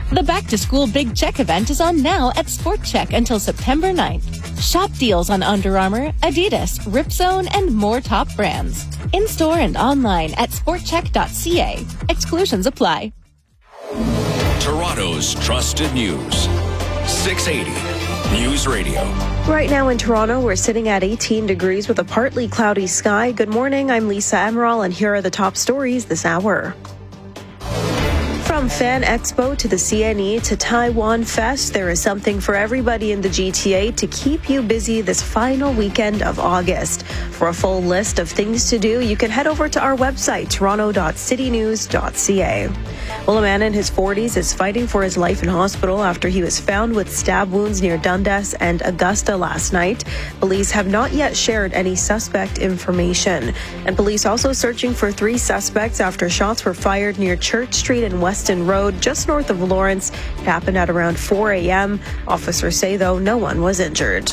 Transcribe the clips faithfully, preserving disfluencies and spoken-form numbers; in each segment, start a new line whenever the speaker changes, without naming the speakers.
The back-to-school Big Check event is on now at Sport Check until September ninth. Shop deals on Under Armour, Adidas, Ripzone, and more top brands. In-store and online at sport check dot c a. Exclusions apply.
Toronto's trusted news. six eighty News Radio.
Right now in Toronto, we're sitting at eighteen degrees with a partly cloudy sky. Good morning, I'm Lisa Emerald, and here are the top stories this hour. From Fan Expo to the C N E to Taiwan Fest, there is something for everybody in the G T A to keep you busy this final weekend of August. For a full list of things to do, you can head over to our website, toronto dot city news dot c a. Well, a man in his forties is fighting for his life in hospital after he was found with stab wounds near Dundas and Augusta last night. Police have not yet shared any suspect information. And police also searching for three suspects after shots were fired near Church Street and Weston Road, just north of Lawrence. It happened at around four a.m. Officers say, though, no one was injured.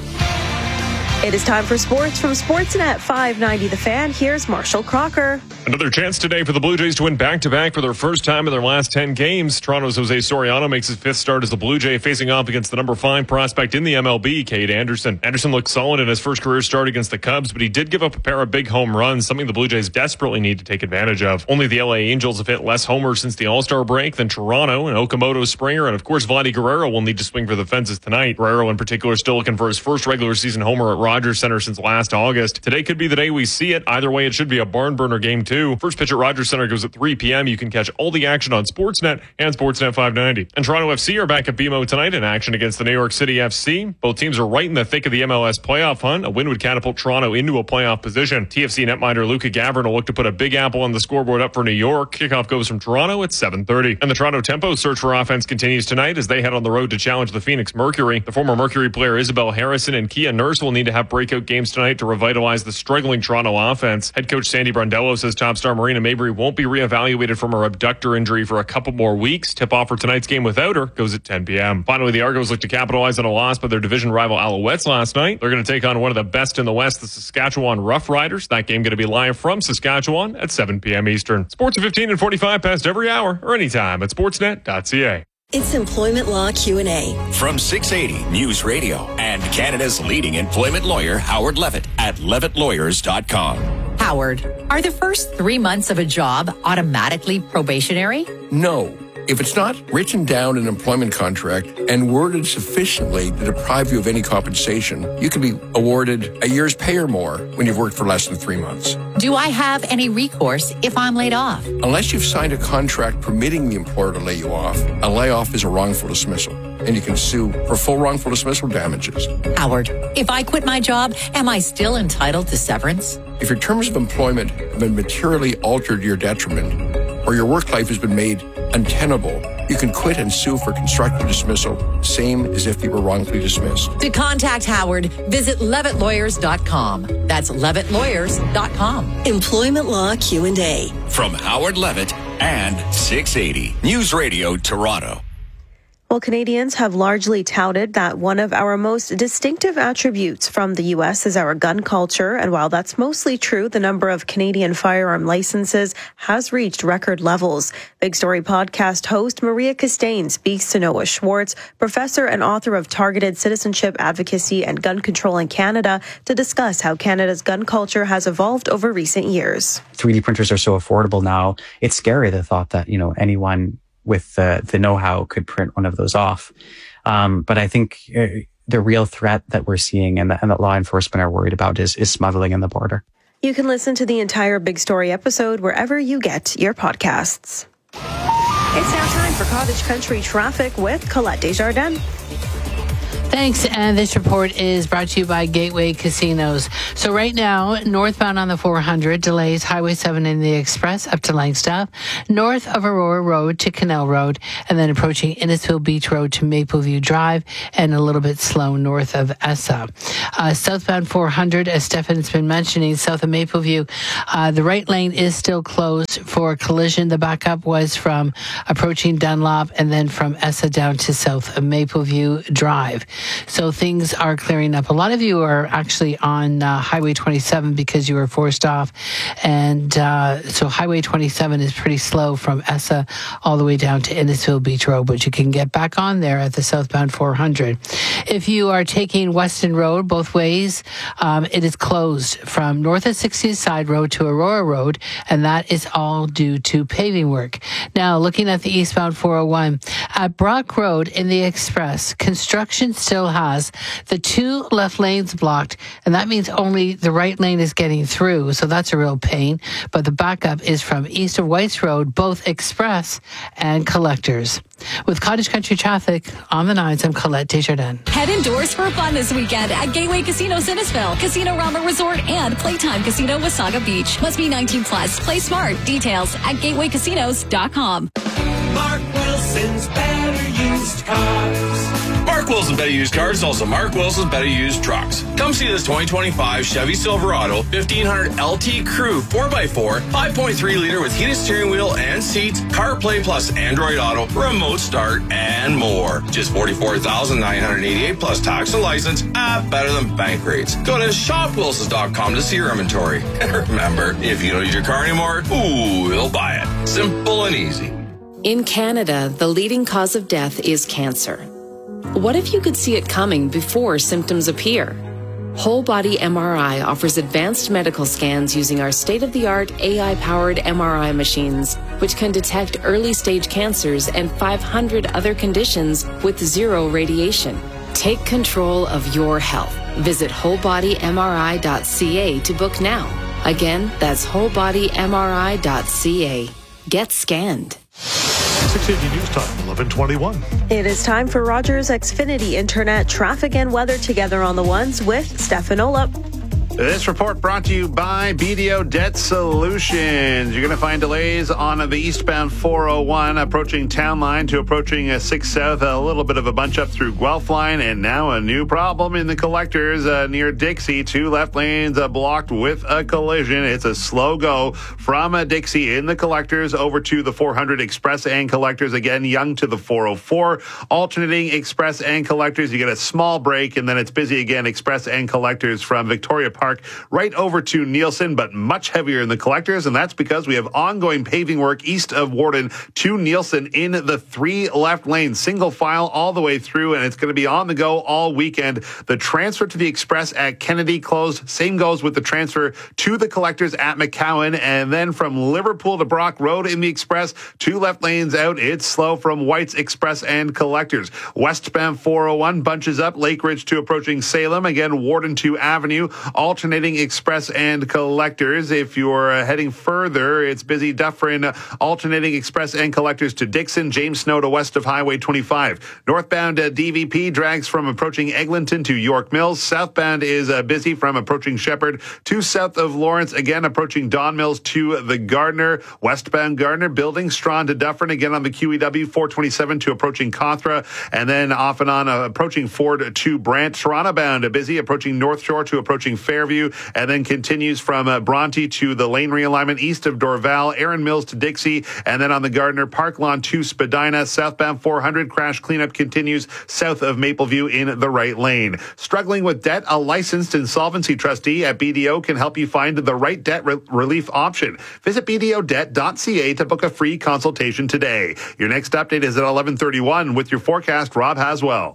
It is time for sports from Sportsnet five ninety The Fan. Here's Marshall Crocker.
Another chance today for the Blue Jays to win back-to-back for their first time in their last ten games. Toronto's Jose Soriano makes his fifth start as the Blue Jay, facing off against the number five prospect in the M L B, Cade Anderson. Anderson looked solid in his first career start against the Cubs, but he did give up a pair of big home runs, something the Blue Jays desperately need to take advantage of. Only the L A Angels have hit less homers since the All-Star break than Toronto, and Okamoto, Springer, and of course Vladdy Guerrero will need to swing for the fences tonight. Guerrero in particular still looking for his first regular season homer at Rogers Center since last August. Today could be the day we see it. Either way, it should be a barn burner game too. First pitch at Rogers Center goes at three p.m. You can catch all the action on Sportsnet and Sportsnet five ninety. And Toronto F C are back at B M O tonight in action against the New York City F C. Both teams are right in the thick of the M L S playoff hunt. A win would catapult Toronto into a playoff position. T F C netminder Luca Gavrin will look to put a big apple on the scoreboard up for New York. Kickoff goes from Toronto at seven thirty. And the Toronto Tempo search for offense continues tonight as they head on the road to challenge the Phoenix Mercury. The former Mercury player Isabel Harrison and Kia Nurse will need to have breakout games tonight to revitalize the struggling Toronto offense. Head coach Sandy Brondello says top star Marina Mabrey won't be reevaluated from her abductor injury for a couple more weeks. Tip-off for tonight's game without her goes at ten p.m. Finally, the Argos look to capitalize on a loss by their division rival Alouettes last night. They're going to take on one of the best in the West, the Saskatchewan Roughriders. That game going to be live from Saskatchewan at seven p.m. Eastern. Sports at fifteen and forty-five past every hour or anytime at sportsnet dot c a.
It's Employment Law Q and A.
From six eighty News Radio and Canada's leading employment lawyer, Howard Levitt at levitt lawyers dot com.
Howard, are the first three months of a job automatically probationary?
No. If it's not written down in an employment contract and worded sufficiently to deprive you of any compensation, you can be awarded a year's pay or more when you've worked for less than three months.
Do I have any recourse if I'm laid off?
Unless you've signed a contract permitting the employer to lay you off, a layoff is a wrongful dismissal, and you can sue for full wrongful dismissal damages.
Howard, if I quit my job, am I still entitled to severance?
If your terms of employment have been materially altered to your detriment, or your work life has been made untenable, you can quit and sue for constructive dismissal, same as if you were wrongfully dismissed.
To contact Howard, visit levitt lawyers dot com. That's levitt lawyers dot com.
Employment Law Q and A.
From Howard Levitt and six eighty News Radio Toronto.
Well, Canadians have largely touted that one of our most distinctive attributes from the U S is our gun culture. And while that's mostly true, the number of Canadian firearm licenses has reached record levels. Big Story podcast host Maria Costain speaks to Noah Schwartz, professor and author of Targeted Citizenship Advocacy and Gun Control in Canada, to discuss how Canada's gun culture has evolved over recent years.
three D printers are so affordable now. It's scary, the thought that, you know, anyone with the, the know-how could print one of those off. Um, but I think uh, the real threat that we're seeing and, the, and that law enforcement are worried about is, is smuggling in the border.
You can listen to the entire Big Story episode wherever you get your podcasts. It's now time for Cottage Country Traffic with Colette Desjardins.
Thanks, and this report is brought to you by Gateway Casinos. So right now, northbound on the four hundred, delays Highway seven in the Express up to Langstaff, north of Aurora Road to Canal Road, and then approaching Innisfil Beach Road to Mapleview Drive, and a little bit slow north of Essa. Uh, southbound four hundred, as Stefan's been mentioning, south of Mapleview, uh, the right lane is still closed for a collision. The backup was from approaching Dunlop and then from Essa down to south of Mapleview Drive. So things are clearing up. A lot of you are actually on uh, Highway twenty-seven because you were forced off. And uh, so Highway twenty-seven is pretty slow from Essa all the way down to Innisfil Beach Road, but you can get back on there at the southbound four hundred. If you are taking Weston Road both ways, um, it is closed from north of sixtieth Side Road to Aurora Road, and that is all due to paving work. Now, looking at the eastbound four oh one, at Brock Road in the Express, construction still has the two left lanes blocked, and that means only the right lane is getting through, so that's a real pain. But the backup is from east of Whites Road, both Express and Collectors. With Cottage Country traffic on the nines, I'm Colette Desjardins.
Head indoors for fun this weekend at Gateway Casino Innisfil, Casino Rama Resort, and Playtime Casino Wasaga Beach. Must be nineteen plus. Play smart. Details at gateway casinos dot com.
Mark Wilson's Better Used Cars.
Mark Wilson Better Used Cars is also Mark Wilson's Better Used Trucks. Come see this twenty twenty-five Chevy Silverado fifteen hundred L T Crew four by four, five point three liter with heated steering wheel and seats, CarPlay Plus Android Auto, remote start, and more. Just forty-four thousand nine hundred eighty-eight dollars plus tax and license at better than bank rates. Go to shop wilsons dot com to see your inventory. And remember, if you don't need your car anymore, ooh, we'll buy it. Simple and easy.
In Canada, the leading cause of death is cancer. What if you could see it coming before symptoms appear? Whole Body M R I offers advanced medical scans using our state-of-the-art A I-powered M R I machines, which can detect early-stage cancers and five hundred other conditions with zero radiation. Take control of your health. Visit whole body m r i dot c a to book now. Again, that's whole body m r i dot c a. Get scanned.
six eighty News Time, eleven twenty-one.
It is time for Rogers Xfinity Internet traffic and weather together on the ones with Stefan Olop.
This report brought to you by B D O Debt Solutions. You're going to find delays on the eastbound four oh one approaching Town Line to approaching six South. A little bit of a bunch up through Guelph Line, and now a new problem in the collectors uh, near Dixie. Two left lanes uh, blocked with a collision. It's a slow go from uh, Dixie in the collectors over to the four hundred Express and Collectors. Again, Young to the four oh four. Alternating Express and Collectors. You get a small break, and then it's busy again. Express and Collectors from Victoria Park right over to Nielsen, but much heavier in the collectors, and that's because we have ongoing paving work east of Warden to Nielsen in the three left lanes, single file all the way through, and it's going to be on the go all weekend. The transfer to the Express at Kennedy closed. Same goes with the transfer to the collectors at McCowan, and then from Liverpool to Brock Road in the Express, two left lanes out. It's slow from White's Express and Collectors. Westbound four oh one bunches up Lake Ridge to approaching Salem. Again, Warden to Avenue. Alternating Express and Collectors. If you're uh, heading further, it's busy Dufferin, uh, alternating Express and Collectors to Dixon. James Snow to west of Highway twenty-five. Northbound uh, D V P drags from approaching Eglinton to York Mills. Southbound is uh, busy from approaching Shepherd to south of Lawrence. Again, approaching Don Mills to the Gardner. Westbound Gardner building Strawn to Dufferin. Again on the Q E W four twenty-seven to approaching Cawthra. And then off and on uh, approaching Ford to Brant. Toronto bound uh, busy approaching North Shore to approaching Fairview, and then continues from uh, Bronte to the lane realignment east of Dorval, Aaron Mills to Dixie, and then on the Gardner Park Lawn to Spadina. Southbound four hundred crash cleanup continues south of Mapleview in the right lane. Struggling with debt, a licensed insolvency trustee at B D O can help you find the right debt re- relief option. Visit b d o debt dot c a to book a free consultation today. Your next update is at eleven thirty-one with your forecast, Rob Haswell.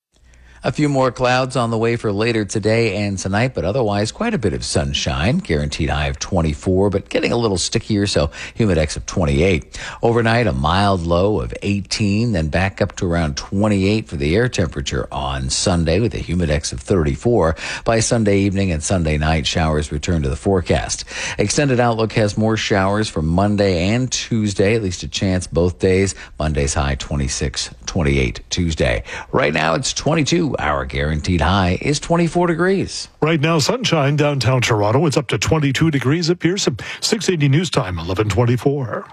A few more clouds on the way for later today and tonight, but otherwise quite a bit of sunshine. Guaranteed high of twenty-four, but getting a little stickier, so humidex of twenty-eight. Overnight, a mild low of eighteen, then back up to around twenty-eight for the air temperature on Sunday with a humidex of thirty-four. By Sunday evening and Sunday night, showers return to the forecast. Extended outlook has more showers for Monday and Tuesday, at least a chance both days. Monday's high twenty-six, twenty-eight Tuesday. Right now, it's twenty-two. Our guaranteed high is twenty-four degrees.
Right now, sunshine downtown Toronto. It's up to twenty-two degrees at Pearson. six eighty News Time, eleven twenty-four.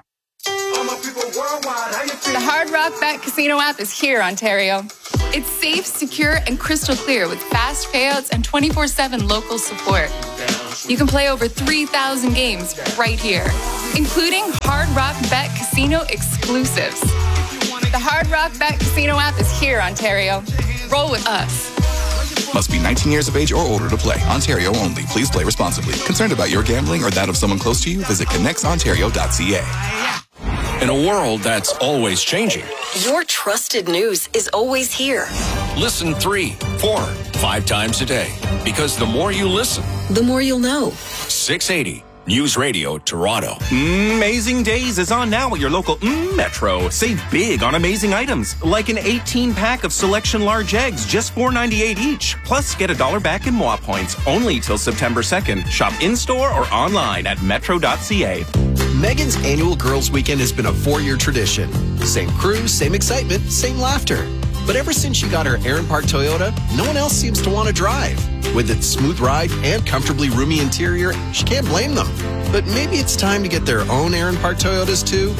The Hard Rock Bet Casino app is here, Ontario. It's safe, secure, and crystal clear with fast payouts and twenty-four seven local support. You can play over three thousand games right here, including Hard Rock Bet Casino exclusives. The Hard Rock Bet Casino app is here, Ontario. Roll with us.
Must be nineteen years of age or older to play. Ontario only. Please play responsibly. Concerned about your gambling or that of someone close to you? Visit connects ontario dot c a.
In a world that's always changing,
Your trusted news is always here.
listen three, four, five times a day. Because the more you listen,
The more you'll know.
six eighty News Radio Toronto.
Amazing Days is on now at your local mm, Metro. Save big on amazing items, like an eighteen pack of Selection large eggs, just four ninety-eight each. Plus, get a dollar back in M O A points, only till September second. Shop in-store or online at metro dot c a.
Megan's annual Girls Weekend has been a four-year tradition. Same crew, same excitement, same laughter. But ever since she got her Aaron Park Toyota, no one else seems to want to drive. With its smooth ride and comfortably roomy interior, she can't blame them. But maybe it's time to get their own Aaron Park Toyotas too.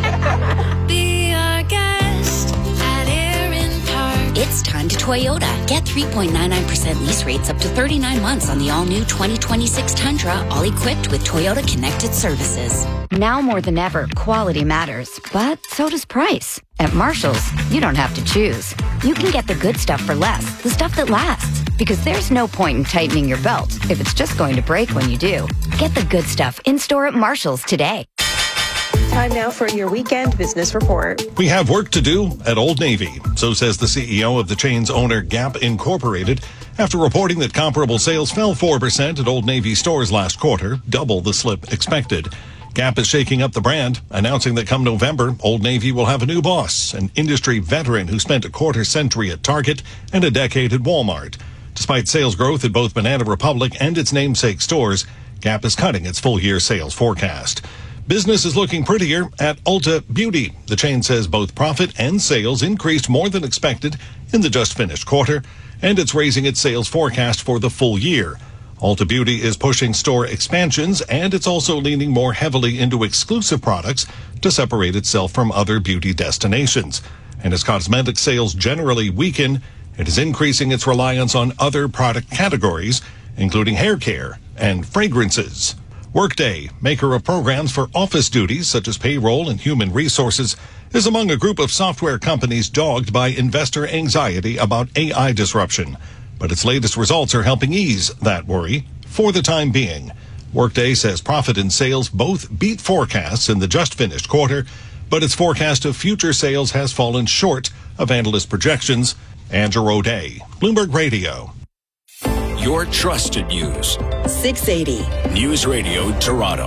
Be our guest at Aaron Park.
It's time to Toyota. Get three point nine nine percent lease rates up to thirty-nine months on the all-new twenty twenty-six Tundra, all equipped with Toyota Connected Services.
Now more than ever, quality matters, but so does price. At Marshall's, you don't have to choose. You can get the good stuff for less, the stuff that lasts. Because there's no point in tightening your belt if it's just going to break when you do. Get the good stuff in-store at Marshall's today.
Time now for your weekend business report.
We have work to do at Old Navy. So says the C E O of the chain's owner, Gap Incorporated, after reporting that comparable sales fell four percent at Old Navy stores last quarter, double the slip expected. Gap is shaking up the brand, announcing that come November, Old Navy will have a new boss, an industry veteran who spent a quarter century at Target and a decade at Walmart. Despite sales growth at both Banana Republic and its namesake stores, Gap is cutting its full-year sales forecast. Business is looking prettier at Ulta Beauty. The chain says both profit and sales increased more than expected in the just-finished quarter, and it's raising its sales forecast for the full year. Ulta Beauty is pushing store expansions, and it's also leaning more heavily into exclusive products to separate itself from other beauty destinations. And as cosmetic sales generally weaken, it is increasing its reliance on other product categories, including hair care and fragrances. Workday, maker of programs for office duties such as payroll and human resources, is among a group of software companies dogged by investor anxiety about A I disruption. But its latest results are helping ease that worry for the time being. Workday says profit and sales both beat forecasts in the just finished quarter, but its forecast of future sales has fallen short of analyst projections. Andrew O'Day, Bloomberg Radio.
Your trusted news.
six eighty
News Radio Toronto.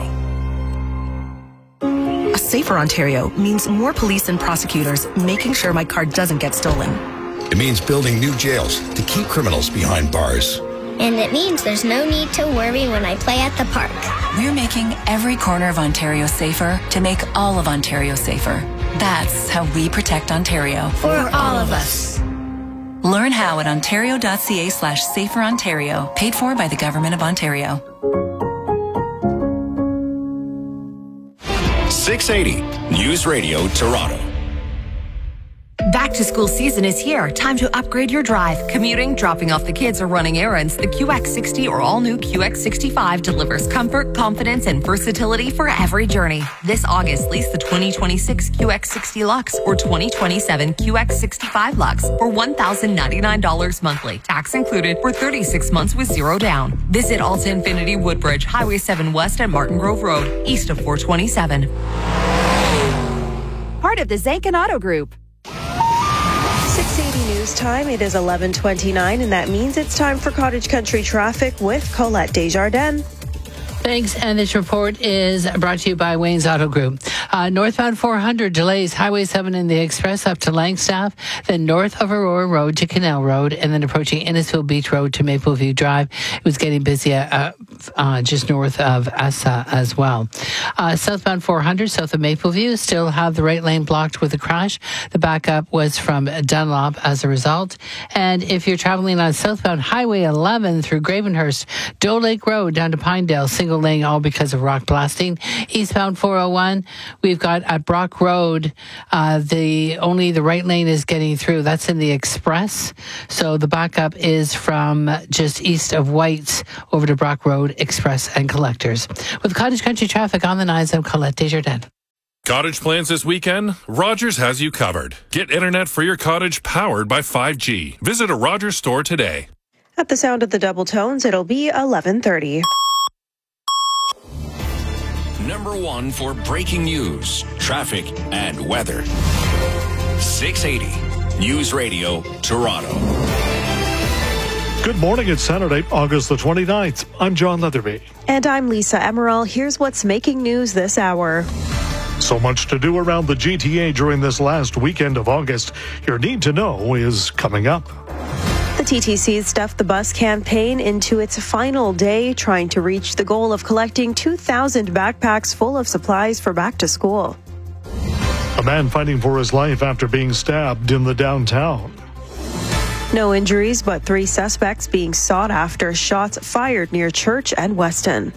A safer Ontario means more police and prosecutors making sure my car doesn't get stolen.
It means building new jails to keep criminals behind bars.
And it means there's no need to worry when I play at the park.
We're making every corner of Ontario safer to make all of Ontario safer. That's how we protect Ontario.
For all of us.
Learn how at ontario dot c a slash safer Ontario. Paid for by the Government of Ontario.
six eighty News Radio Toronto.
Back to school season is here. Time to upgrade your drive. Commuting, dropping off the kids, or running errands. The Q X sixty or all new Q X sixty-five delivers comfort, confidence, and versatility for every journey. This August, lease the twenty twenty-six Q X sixty Lux or twenty twenty-seven Q X sixty-five Lux for one thousand ninety-nine dollars monthly. Tax included for thirty-six months with zero down. Visit Alta Infinity Woodbridge, Highway seven West at Martin Grove Road, east of four twenty-seven.
Part of the Zankin Auto Group.
six eighty News Time. It is eleven twenty-nine, and that means it's time for Cottage Country Traffic with Colette Desjardins.
Thanks, and this report is brought to you by Wayne's Auto Group. Uh, northbound four hundred delays Highway seven in the Express up to Langstaff, then north of Aurora Road to Canal Road, and then approaching Innisfil Beach Road to Mapleview Drive. It was getting busy uh, uh, just north of Asa as well. Uh, southbound four hundred south of Mapleview still have the right lane blocked with a crash. The backup was from Dunlop as a result. And if you're traveling on southbound Highway eleven through Gravenhurst, Doe Lake Road down to Pinedale, single lane, all because of rock blasting. Eastbound four oh one, we've got at Brock Road, uh, the only the right lane is getting through. That's in the Express. So the backup is from just east of White's over to Brock Road, Express and Collectors. With Cottage Country Traffic on the nines, I'm Colette Desjardins.
Cottage plans this weekend? Rogers has you covered. Get internet for your cottage powered by five G. Visit a Rogers store today.
At the sound of the double tones, it'll be eleven thirty.
Number one for breaking news, traffic, and weather. six eighty News Radio, Toronto.
Good morning. It's Saturday, August the twenty-ninth. I'm John Leatherby.
And I'm Lisa Emerald. Here's what's making news this hour.
So much to do around the G T A during this last weekend of August. Your Need to Know is coming up.
The T T C's Stuff the Bus campaign into its final day, trying to reach the goal of collecting two thousand backpacks full of supplies for back to school.
A man fighting for his life after being stabbed in the downtown.
No injuries, but three suspects being sought after shots fired near Church and Weston.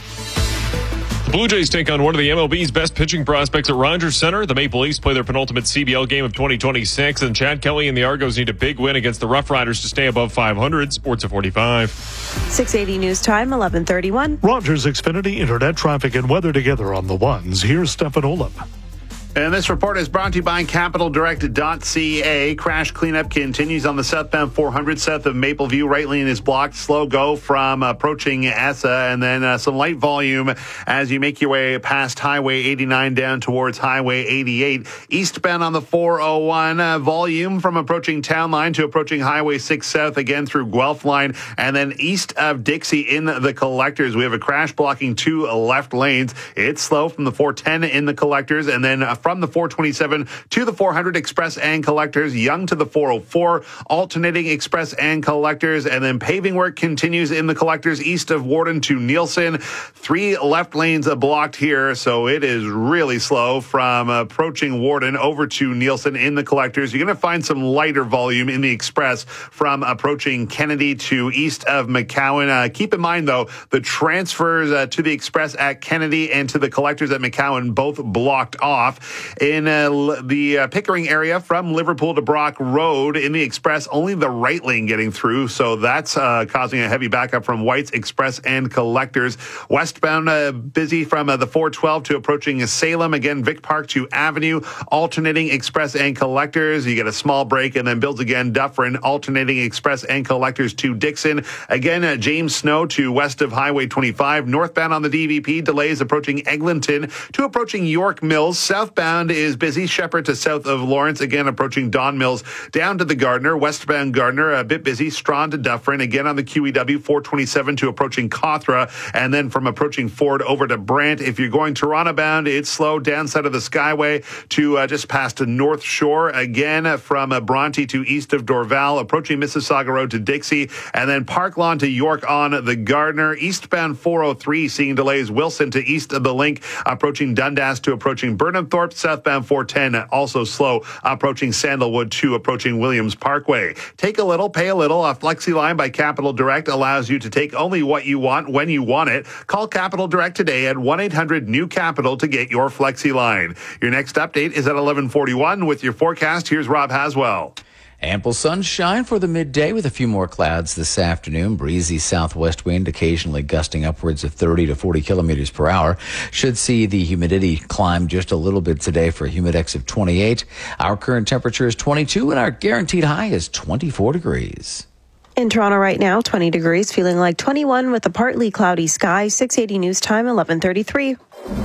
The Blue Jays take on one of the M L B's best pitching prospects at Rogers Center. The Maple Leafs play their penultimate C B L game of twenty twenty-six, and Chad Kelly and the Argos need a big win against the Rough Riders to stay above five hundred. Sports at forty-five.
six eighty News Time, eleven thirty-one.
Rogers Xfinity Internet traffic and weather together on the ones. Here's Stefan Olip.
And this report is brought to you by Capital Direct dot C A. Crash cleanup continues on the southbound four hundred south of Mapleview. Right lane is blocked. Slow go from approaching Essa, and then uh, some light volume as you make your way past Highway eighty-nine down towards Highway eighty-eight. Eastbound on the four oh one, uh, volume from approaching Town Line to approaching Highway six south again through Guelph Line, and then east of Dixie in the Collectors. We have a crash blocking two left lanes. It's slow from the four ten in the Collectors, and then uh, from the four twenty-seven to the four hundred Express and Collectors, Young to the four oh four, alternating Express and Collectors, and then paving work continues in the Collectors east of Warden to Nielsen. Three left lanes are blocked here, so it is really slow from approaching Warden over to Nielsen in the Collectors. You're going to find some lighter volume in the Express from approaching Kennedy to east of McCowan. Uh, keep in mind, though, the transfers uh, to the Express at Kennedy and to the Collectors at McCowan both blocked off. In uh, the uh, Pickering area from Liverpool to Brock Road in the Express, only the right lane getting through, so that's uh, causing a heavy backup from White's Express and Collectors. Westbound uh, busy from uh, the four twelve to approaching Salem, again Vic Park to Avenue, alternating Express and Collectors. You get a small break and then builds again Dufferin, alternating Express and Collectors to Dixon. Again, uh, James Snow to west of Highway twenty-five. Northbound on the D V P, delays approaching Eglinton to approaching York Mills. Southbound is busy, Shepherd to south of Lawrence, again approaching Don Mills down to the Gardner. Westbound Gardner a bit busy, Strawn to Dufferin, again on the Q E W four twenty-seven to approaching Cawthra, and then from approaching Ford over to Brant. If you're going Toronto bound, it's slow downside of the Skyway to uh, just past North Shore, again from uh, Bronte to east of Dorval, approaching Mississauga Road to Dixie, and then Park Lawn to York on the Gardner. Eastbound four oh three seeing delays, Wilson to east of the Link, approaching Dundas to approaching Burnhamthorpe. Southbound four ten also slow, approaching Sandalwood to approaching Williams Parkway. Take a little, pay a little. A Flexi Line by Capital Direct allows you to take only what you want when you want it. Call Capital Direct today at one eight hundred new capital to get your Flexi Line. Your next update is at eleven forty-one with your forecast. Here's Rob Haswell.
Ample sunshine for the midday with a few more clouds this afternoon. Breezy southwest wind, occasionally gusting upwards of thirty to forty kilometers per hour. Should see the humidity climb just a little bit today for a humidex of twenty-eight. Our current temperature is twenty-two and our guaranteed high is twenty-four degrees.
In Toronto right now, twenty degrees, feeling like twenty-one with a partly cloudy sky. six eighty News Time, eleven thirty-three.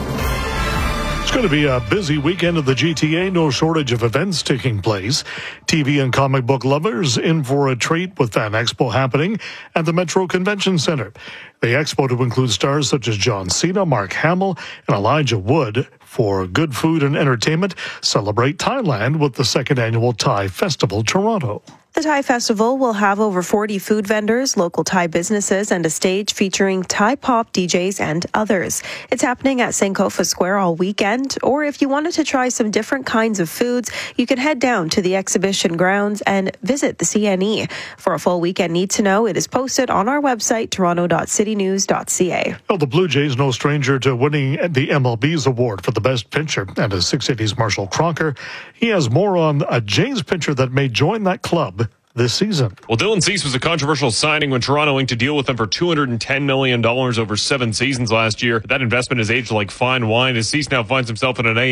It's going to be a busy weekend of the G T A. No shortage of events taking place. T V and comic book lovers in for a treat with Fan Expo happening at the Metro Convention Center. The expo to include stars such as John Cena, Mark Hamill, and Elijah Wood. For good food and entertainment, celebrate Thailand with the second annual Thai Festival Toronto.
The Thai Festival will have over forty food vendors, local Thai businesses, and a stage featuring Thai pop D Js and others. It's happening at Sankofa Square all weekend, or if you wanted to try some different kinds of foods, you can head down to the exhibition grounds and visit the C N E. For a full weekend need to know, it is posted on our website, toronto dot city news dot c a.
Well, the Blue Jays no stranger to winning the M L B's award for the best pitcher, and as six eighty's Marshall Crocker, he has more on a Jays pitcher that may join that club this season.
Well, Dylan Cease was a controversial signing when Toronto inked a deal with him for two hundred ten million dollars over seven seasons last year. That investment has aged like fine wine as Cease now finds himself in an A